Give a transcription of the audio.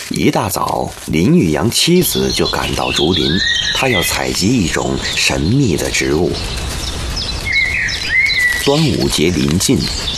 一大早，林玉阳妻子就赶到竹林，他要采集一种神秘的植物。端午节临近，